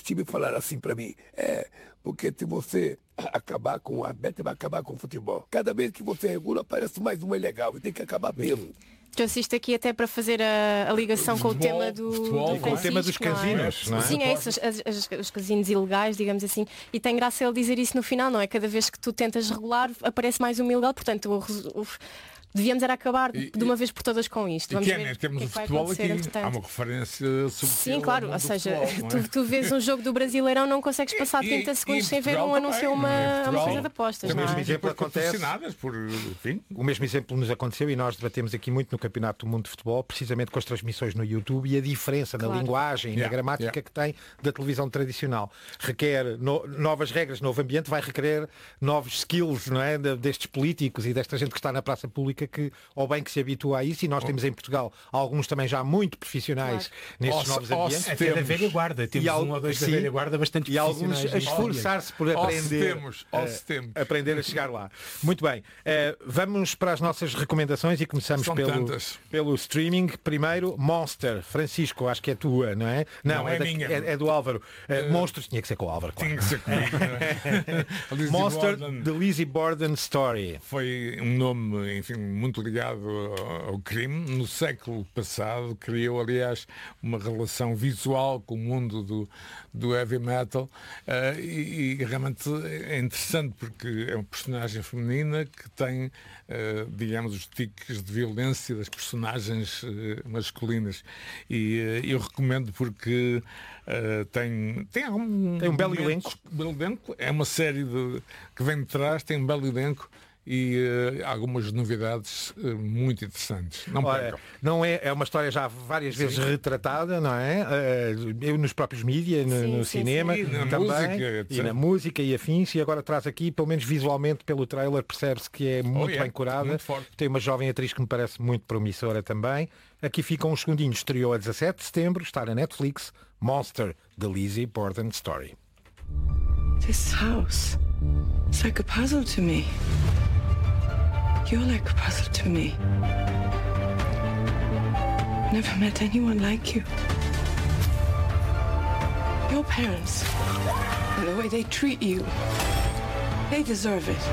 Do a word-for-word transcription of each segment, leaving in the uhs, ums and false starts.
times falaram assim para mim, é, porque se você acabar com a Bet, vai acabar com o futebol. Cada vez que você regula, aparece mais um ilegal, e tem que acabar mesmo. Trouxe aqui até para fazer a, a ligação com futebol, o tema do, futebol, do com o tema dos casinos, não é? Sim, é isso, as, as, os casinos ilegais, digamos assim. E tem graça ele dizer isso no final, não é? Cada vez que tu tentas regular, aparece mais um ilegal. Portanto, o, o, devíamos era acabar e, de uma vez por todas com isto. E Vamos que é, ver em termos que é de que vai futebol acontecer, aqui entretanto. há uma referência subtil. Sim, claro, ou seja, futebol, tu, tu vês um jogo do Brasileirão, não consegues passar E- trinta e- segundos e sem ver Portugal um anúncio a também, uma, não é? a uma Portugal coisa de apostas, também não mesmo é? exemplo acontece. Patrocinadas por, enfim, O mesmo exemplo nos aconteceu e nós debatemos aqui muito no Campeonato do Mundo de Futebol, precisamente com as transmissões no YouTube e a diferença na Claro. linguagem e na Yeah, gramática yeah. que tem da televisão tradicional. Requer no- novas regras, novo ambiente, vai requerer novos skills, não é? De- destes políticos e desta gente que está na praça pública que, ou bem que se habitua a isso, e nós temos em Portugal alguns também já muito profissionais nestes Ou novos se- ou ambientes. se Até da temos- velha guarda. Temos E al- um ou dois da sim, velha guarda bastante E alguns a profissionais. esforçar-se por Ou se aprender, temos, ou eh, se temos. aprender a chegar lá. Muito bem. Eh, vamos para as nossas recomendações e começamos São pelo, tantas. pelo streaming. Primeiro, Monster. Francisco, acho que é tua, não é? Não, é da- minha. é, é do Álvaro. Eh, Monstros tinha que ser com o Álvaro, claro. Tinha que ser comigo, não é? A Lizzie Monster, Borden The Lizzie Borden Story. foi um nome, enfim, muito ligado ao, ao crime. No século passado criou, aliás, uma relação visual com o mundo do, do heavy metal eh, e, e realmente é interessante porque é uma personagem feminina que tem, eh, digamos, os tiques de violência das personagens eh, masculinas. E eh, eu recomendo porque eh, tem, tem, algum Tem um belo momentos- belo elenco. É uma série de, que vem de trás, tem um belo elenco e eh, algumas novidades eh, muito interessantes. Não Ora, percam. não é, é uma história já várias vezes retratada, não é? Eh, eu nos próprios mídias, no, Sim, no sim, cinema sim. E na também, música, e etcétera. na música e afins, e agora traz aqui, pelo menos visualmente, pelo trailer, percebe-se que é muito yeah, bem curada. muito forte. Tem uma jovem atriz que me parece muito promissora também. Aqui ficam uns segundinhos. Estreou a dezassete de setembro, está na Netflix. Monster, The Lizzie Borden Story. This house, it's like a puzzle to me. You're like a puzzle to me. Never met anyone like you. Your parents, and the way they treat you, they deserve it.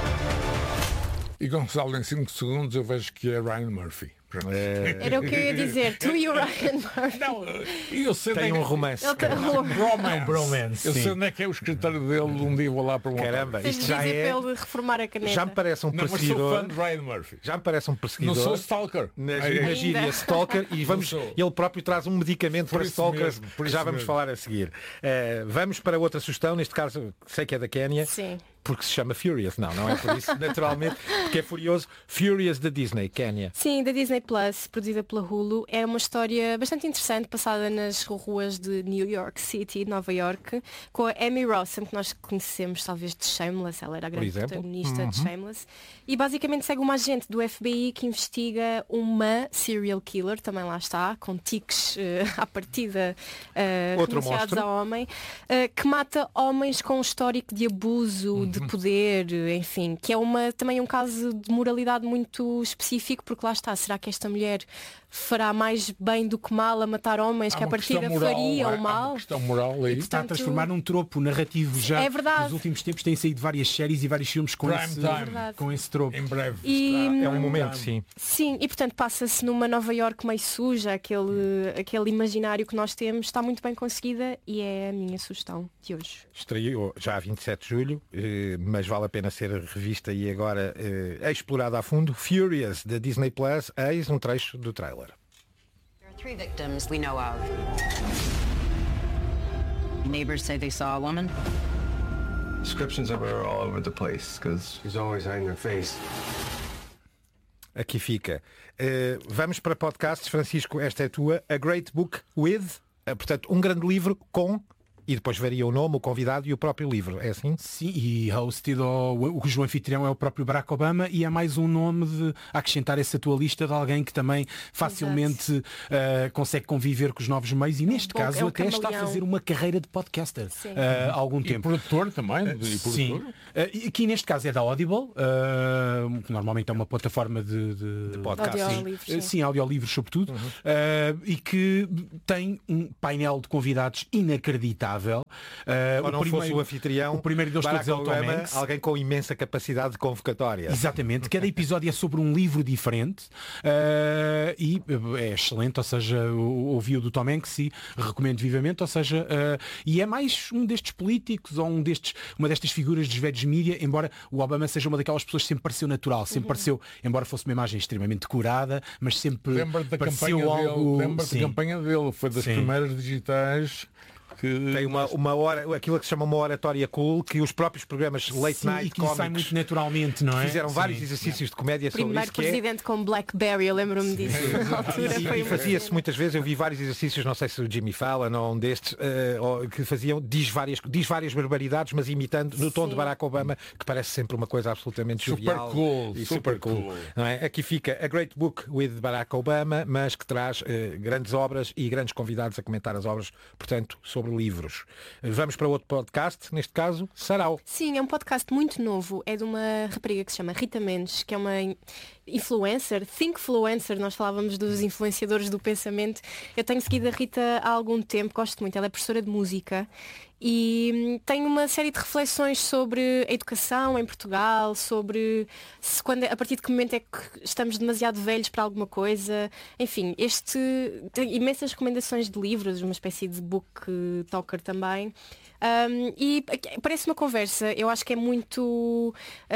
E Gonçalo, em cinco segundos eu vejo que é Ryan Murphy. Pronto. Era o que eu ia dizer. Tu e o Ryan Murphy. Não, eu sei Tem onde um é que- romance. Ele tem um Bromance. bromance, Eu sei sim. onde é que é o escritório dele. Um dia vou lá para um Caramba, Tens de isto já dizer é. para ele reformar a caneta. Já me parece um Não, mas sou perseguidor. fã de Ryan Murphy. Já me parece um Não perseguidor. sou stalker. Na, Ai, na ai. gíria stalker e vamos, sou. ele próprio traz um medicamento Por para isso stalkers mesmo, por que isso já vamos mesmo. falar a seguir. Eh, vamos para outra sugestão, neste caso sei que é da Quénia, Sim. porque se chama Furious. Não, não é por isso, naturalmente, porque é furioso. Furious da Disney, Quénia. Sim, da Disney Plus, produzida pela Hulu. É uma história bastante interessante, passada nas ruas de New York City, Nova York, com a Amy Rossum, que nós conhecemos talvez de Shameless. Ela era a grande exemplo. protagonista Uhum. de Shameless. E basicamente segue uma agente do F B I que investiga uma serial killer, também lá está, com tiques eh, à partida uh, Outro relacionados monstro. ao homem, eh, que mata homens com um histórico de abuso, de poder, enfim, que é uma, também um caso de moralidade muito específico, porque lá está, será que esta mulher fará mais bem do que mal a matar homens Há que a uma partida questão moral, fariam há- há uma mal? questão moral aí. Está a Portanto, transformar num tropo narrativo já. É verdade. Nos últimos tempos têm saído várias séries e vários filmes com, Prime esse, time. Verdade. com esse tropo. Em breve. E- está- É um momento, sim. Sim, e portanto passa-se numa Nova York meio suja, aquele, aquele imaginário que nós temos, está muito bem conseguida e é a minha sugestão de hoje. Estreou já a vinte e sete de julho, eh, mas vale a pena ser revista e agora eh, explorada a fundo. Furious, da Disney Plus, eis um trecho do trailer. There are three victims we know of. Neighbors say they saw a woman. Descriptions of her are all over the place because she's always hiding her face. Aqui fica. Eh, vamos para podcasts. Francisco, esta é tua. A Great Book With, eh, portanto, um grande livro com, e depois varia o nome, o convidado e o próprio livro. É assim? Sim, e hosted ao, o cujo anfitrião é o próprio Barack Obama e é mais um nome de acrescentar essa tua lista de alguém que também facilmente uh, consegue conviver com os novos meios e neste bom- caso é um até está a camaleão. fazer uma carreira de podcaster Sim. uh, há algum E tempo. produtor também. E Sim. produtor. Uh, e aqui neste caso é da Audible, uh, que normalmente é uma plataforma de, de, de podcast. Audiolivros, sim. Uh, sim, audiolivros sobretudo, uh, e que tem um painel de convidados inacreditável. inacreditável. Uh, Ou o não primeiro, fosse o anfitrião, o primeiro deles Barack todos é o Tom Obama, Hanks. alguém com imensa capacidade de convocatória. Exatamente, cada episódio é sobre um livro diferente uh, e é excelente, ou seja, ouvi o do Tom Hanks e recomendo vivamente, ou seja, uh, e é mais um destes políticos ou um destes, uma destas figuras dos velhos mídia, embora o Obama seja uma daquelas pessoas que sempre pareceu natural, sempre uhum. pareceu, embora fosse uma imagem extremamente decorada, mas sempre Lembra-te da pareceu campanha algo... dele, lembra-te da campanha dele, foi das Sim. primeiras digitais. Que... Tem uma, uma hora, aquilo que se chama uma oratória cool, que os próprios programas late Sim, night e que lhe sai cómicos muito naturalmente, não é? fizeram Sim. vários exercícios de comédia sobre Primeiro isso, que é... presidente com Blackberry, eu lembro-me disso. Na altura E, foi e uma fazia-se cena. muitas vezes, eu vi vários exercícios, não sei se o Jimmy Fallon ou um destes, eh, ou- que faziam, diz várias, diz várias barbaridades, mas imitando no tom Sim. de Barack Obama, que parece sempre uma coisa absolutamente Super jovial cool, e super super cool. cool. Não é? Aqui fica A Great Book with Barack Obama, mas que traz eh, grandes obras e grandes convidados a comentar as obras, portanto, sobre livros. Eh, Vamos para outro podcast, neste caso, Sarau. Sim, é um podcast muito novo. É de uma rapariga que se chama Rita Mendes, que é uma influencer, thinkfluencer. Nós falávamos dos influenciadores do pensamento. Eu tenho seguido a Rita há algum tempo, gosto muito. Ela é professora de música e hum, tem uma série de reflexões sobre a educação em Portugal, sobre se quando, a partir de que momento é que estamos demasiado velhos para alguma coisa. Enfim, este tem imensas recomendações de livros, uma espécie de book talker também. Um, e parece uma conversa, eu acho que é muito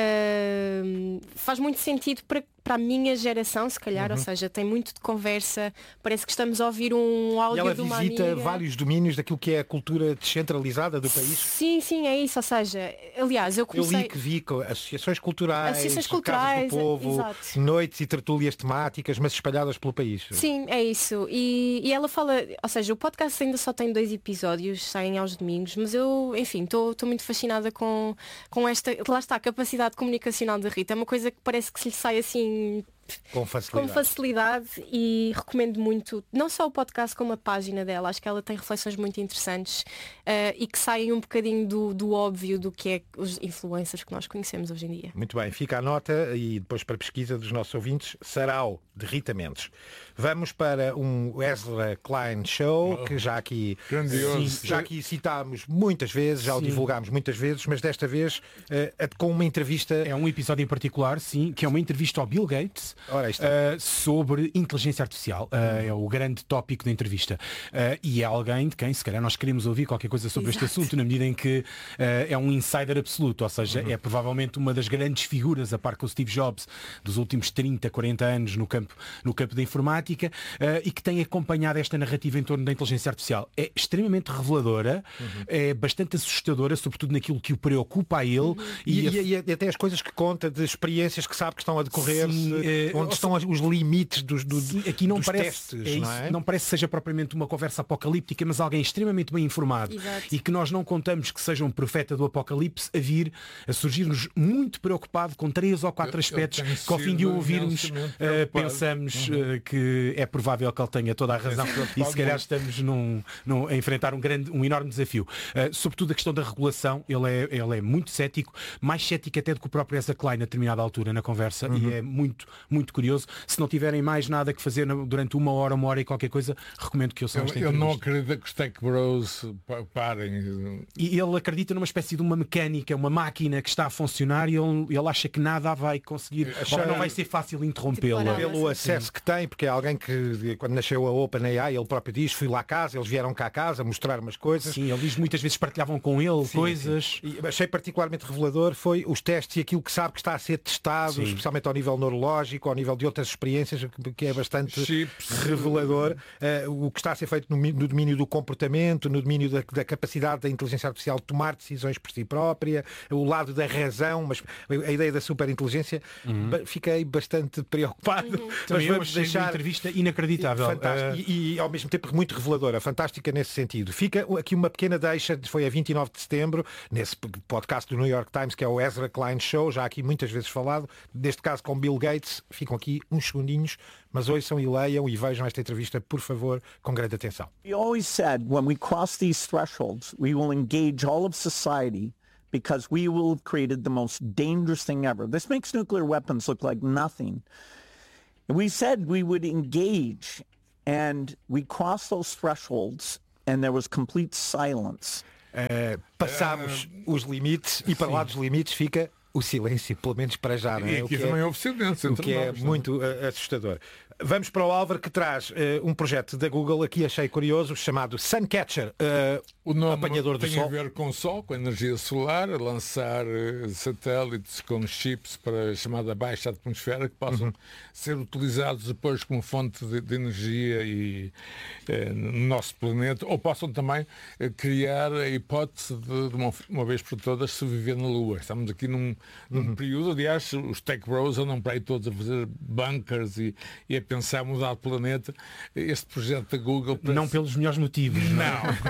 uh, faz muito sentido para, para a minha geração, se calhar, Uhum. ou seja, tem muito de conversa, parece que estamos a ouvir um áudio E ela de uma visita amiga. vários domínios daquilo que é a cultura descentralizada do país. Sim, sim, é isso, ou seja, aliás, eu Eu comecei... li que vi com associações culturais, Associações casas culturais, do povo, exato. noites e tertúlias temáticas, mas espalhadas pelo país. Sim, é isso. E, e ela fala, ou seja, o podcast ainda só tem dois episódios, saem aos domingos, mas eu, enfim, estou muito fascinada com, com esta, lá está, a capacidade comunicacional da Rita. É uma coisa que parece que se lhe sai assim Com facilidade. com facilidade e recomendo muito, não só o podcast como a página dela. Acho que ela tem reflexões muito interessantes uh, e que saem um bocadinho do, do óbvio do que é os influencers que nós conhecemos hoje em dia. Muito bem, fica a nota e depois para a pesquisa dos nossos ouvintes, Sarau, de Rita Mendes. Vamos para um Ezra Klein Show, que já aqui, Grandioso. sim, já aqui citámos muitas vezes, já o Sim. divulgámos muitas vezes, mas desta vez eh, com uma entrevista. É um episódio em particular, sim, que é uma entrevista ao Bill Gates Ora, aí está. uh, sobre inteligência artificial. Uh, é o grande tópico da entrevista. Uh, e é alguém de quem, se calhar, nós queremos ouvir qualquer coisa sobre Exato. este assunto, na medida em que uh, é um insider absoluto, ou seja, é provavelmente uma das grandes figuras, a par com o Steve Jobs, dos últimos trinta, quarenta anos no campo, no campo da informática, uh, e que tem acompanhado esta narrativa em torno da inteligência artificial. É extremamente reveladora, é bastante assustadora, sobretudo naquilo que o preocupa a ele. E, E, a- e- e até as coisas que conta de experiências que sabe que estão a decorrer, Sim, eh, onde ou estão os limites dos, do, Sim, aqui não dos parece, testes, é isso, não é? não parece que seja propriamente uma conversa apocalíptica, mas alguém extremamente bem informado Exato. e que nós não contamos que seja um profeta do apocalipse a vir, a surgir-nos muito preocupado com três ou quatro Eu- eu aspectos tenho que ao fim de o sido ouvirmos imensamente eh, preocupado. pensamos eh, que é provável que ele tenha toda a razão e se calhar estamos num, num- a enfrentar um, grande, um enorme desafio. Eh, sobretudo a questão da regulação, ele é, ele é muito cético, mais cético até do que o próprio Ezra Klein a determinada altura na conversa e é muito, muito curioso. Se não tiverem mais nada que fazer na- durante uma hora, uma hora e qualquer coisa, recomendo que ouçam esta Eu, eu não entrevista. acredito que os Tech Bros pa- parem. E ele acredita numa espécie de uma mecânica, uma máquina que está a funcionar e ele, ele acha que nada vai conseguir, Achar- ou não vai ser fácil interrompê-la. Tipo, Pelo acesso que tem, porque é alguém que quando nasceu a OpenAI, ele próprio diz, fui lá à casa, eles vieram cá à casa mostrar umas coisas. Sim, ele diz que muitas vezes partilhavam com ele Sim, coisas. sim. E achei particularmente revelador foi os testes e aquilo que sabe que está a ser testado, Sim. especialmente ao nível neurológico, ao nível de outras experiências, que- que é bastante Chips. revelador. Eh, o que está a ser feito no, mi- no domínio do comportamento, no domínio da, da capacidade da inteligência artificial de tomar decisões por si própria, o lado da razão, mas a ideia da superinteligência, ba- fiquei bastante preocupado. Mas Também eu vamos achei uma deixar entrevista inacreditável. Fantástico. Ah, E, e, ao mesmo tempo muito reveladora, fantástica nesse sentido. Fica aqui uma pequena deixa, foi a vinte e nove de setembro, nesse podcast do New York Times, que é o Ezra Klein Show, já aqui muitas vezes falado, neste caso com Bill Gates, ficam aqui uns segundinhos, mas ouçam e leiam e vejam esta entrevista, por favor, com grande atenção. We always said when we cross these thresholds, we will engage all of society because we will have created the most dangerous thing ever. This makes nuclear weapons look like nothing. We said we would engage and we cross those thresholds and there was complete silence. Uh, passámos uh, os limites e para sim. lá dos limites fica o silêncio, pelo menos para já, não é? E aqui o que também é, houve silêncio. O que é nós, muito uh, assustador. Vamos para o Álvaro, que traz uh, um projeto da Google, aqui achei curioso, chamado Suncatcher, uh, o nome apanhador do tem sol. a ver com o sol, com a energia solar, lançar uh, satélites com chips para a chamada baixa atmosfera, que possam uhum. ser utilizados depois como fonte de, de energia e, uh, no nosso planeta, ou possam também uh, criar a hipótese de, de uma, uma vez por todas, se viver na Lua. Estamos aqui num, num uhum. período, aliás, os tech bros andam para aí todos a fazer bunkers e, e a pensar mudar o planeta. Este projeto da Google... Parece... Não pelos melhores motivos. Não.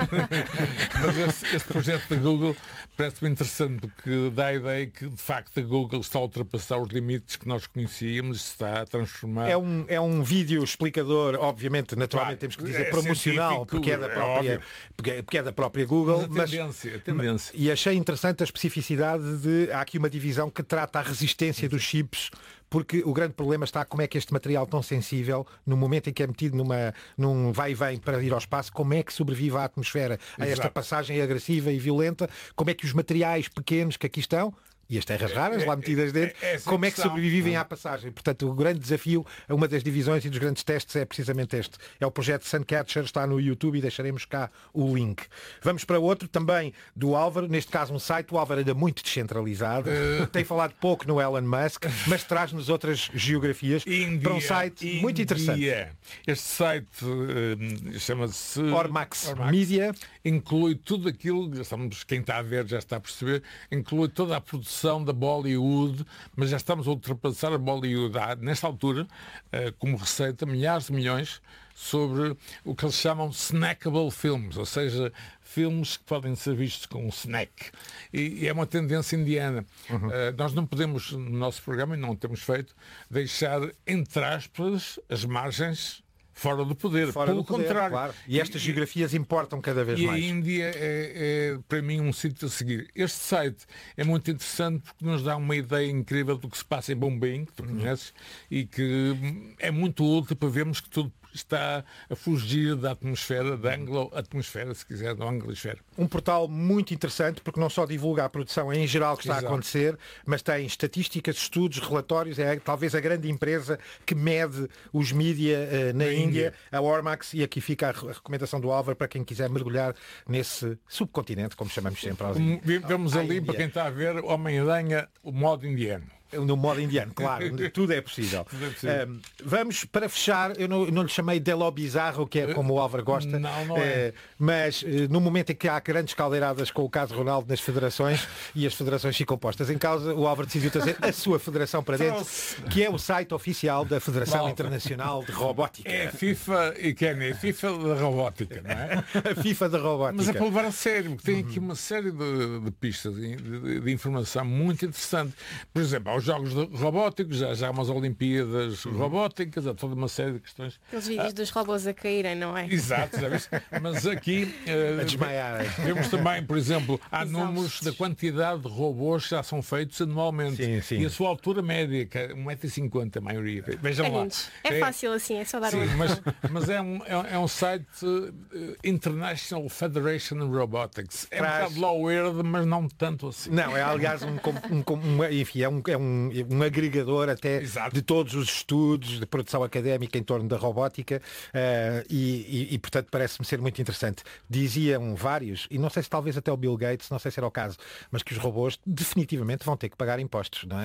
Mas este, este projeto da Google parece-me interessante, porque dá a ideia que, de facto, a Google está a ultrapassar os limites que nós conhecíamos, está a transformar... É um, é um vídeo explicador, obviamente, naturalmente claro, temos que dizer é promocional, porque é, da própria, é porque, é, porque é da própria Google. Mas a tendência, mas, a tendência. E achei interessante a especificidade de... Há aqui uma divisão que trata a resistência dos chips, porque o grande problema está como é que este material tão sensível, no momento em que é metido numa, num vai e vem para ir ao espaço, como é que sobrevive à atmosfera, a esta Exato. passagem agressiva e violenta, como é que os materiais pequenos que aqui estão, e as terras raras lá metidas dentro, é, é, é como é que sobrevivem à passagem. Portanto, o grande desafio, uma das divisões e dos grandes testes é precisamente este. É o projeto Suncatcher, está no YouTube e deixaremos cá o link. Vamos para outro, também do Álvaro, neste caso um site, o Álvaro ainda muito descentralizado, uh... tem falado pouco no Elon Musk, mas traz-nos outras geografias India, para um site India. muito interessante. Este site uh, chama-se Ormax, Ormax Media. Inclui tudo aquilo, estamos, quem está a ver já está a perceber, inclui toda a produção da Bollywood, mas já estamos a ultrapassar a Bollywood há, nesta altura, uh, como receita, milhares de milhões sobre o que eles chamam snackable films, ou seja, filmes que podem ser vistos com um snack. E, e é uma tendência indiana. Uhum. Uh, nós não podemos, no nosso programa, e não temos feito, deixar, entre aspas, as margens fora do poder, fora pelo do poder, contrário. Claro. E estas geografias importam cada vez e mais. E a Índia é, é, para mim, um sítio a seguir. Este site é muito interessante porque nos dá uma ideia incrível do que se passa em Bombay, que tu uhum. conheces, e que é muito útil para vermos que tudo está a fugir da atmosfera, da anglo-atmosfera, se quiser, da anglosfera. Um portal muito interessante, porque não só divulga a produção em geral que está Exato. a acontecer, mas tem estatísticas, estudos, relatórios, é talvez a grande empresa que mede os mídia uh, na, na Índia, Índia, a Ormax, e aqui fica a, a recomendação do Álvaro para quem quiser mergulhar nesse subcontinente, como chamamos sempre. Aos Vemos ali, Índia. Para quem está a ver, Homem-Aranha, o modo indiano. No modo indiano, claro, tudo é possível. Tudo é possível. Um, vamos para fechar, eu não, não lhe chamei de Lo Bizarro, que é como o Álvaro gosta, não, não é. uh, mas uh, no momento em que há grandes caldeiradas com o caso Ronaldo nas federações e as federações ficam postas em causa, o Álvaro decidiu trazer a sua federação para dentro, que é o site oficial da Federação Malta. Internacional de Robótica. É a FIFA e quem é? A FIFA da Robótica, não é? A FIFA da Robótica. Mas é para levar a sério, porque tem aqui uma série de, de pistas de, de, de informação muito interessante. Por exemplo, jogos robóticos, já, já há umas Olimpíadas uhum. robóticas, há toda uma série de questões. Aqueles vídeos ah, dos robôs a caírem, não é? Exato, já viste? Mas aqui uh, a desmaiar. Vemos também, por exemplo, há números da quantidade de robôs que já são feitos anualmente. Sim, sim. E a sua altura média, que é um metro e cinquenta a maioria. Vejam é lá. É, é fácil assim, é só dar sim, um... mas, mas é um, é, é um site uh, International Federation of Robotics. É Traz... um bocado low earth, mas não tanto assim. Não, é aliás um, um, um, um enfim, é um, é um um agregador até Exato. de todos os estudos de produção académica em torno da robótica uh, e, e, e, portanto, parece-me ser muito interessante. Diziam vários, e não sei se talvez até o Bill Gates, não sei se era o caso, mas que os robôs definitivamente vão ter que pagar impostos, não é?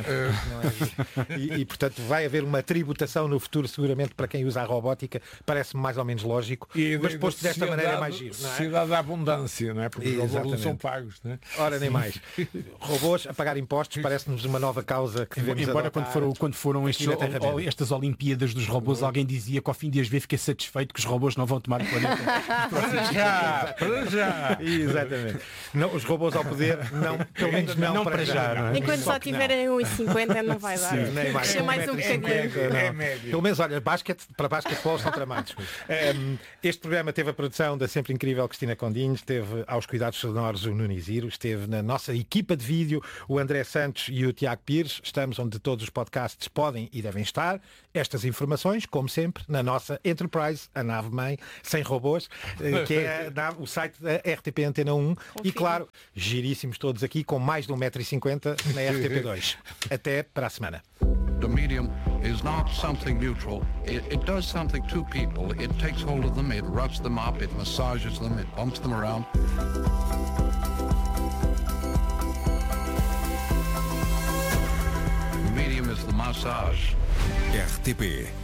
Uh. Não é? E, e, portanto, vai haver uma tributação no futuro, seguramente, para quem usa a robótica, parece-me mais ou menos lógico, e mas posto desta maneira é mais giro. Sociedade da abundância, não é? Porque os robôs não são pagos, não é? Ora, nem mais. Robôs a pagar impostos parece-nos uma nova causa que devemos Embora adotar. quando foram, quando foram estes, ou, estas Olimpíadas dos robôs, uhum. alguém dizia que ao fim de as ver fiquei satisfeito que os robôs não vão tomar o planeta. Para já, para já. Exatamente. Não, os robôs ao poder, não, pelo menos não, não para, para já. já não é? Enquanto só tiverem um e cinquenta não vai dar. Sim, nem mais. Deixa mais um bocadinho. É médio. Pelo menos, olha, basquete, para basquetebol estão tramados. Um, este programa teve a produção da sempre incrível Cristina Condinhos, esteve aos cuidados sonoros o Nuno Iziro, esteve na nossa equipa de vídeo o André Santos e o Tiago Pires. estamos onde todos os podcasts podem e devem estar. Estas informações, como sempre, na nossa Enterprise, a nave-mãe, sem robôs, que é o site da R T P Antena um. E claro, giríssimos todos aqui, com mais de um metro e cinquenta na R T P dois. Até para a semana. The medium is not something neutral. It, it does something to people. It takes hold of them, it roughs them up, it massages them, it bumps them around. The medium is the massage. R T P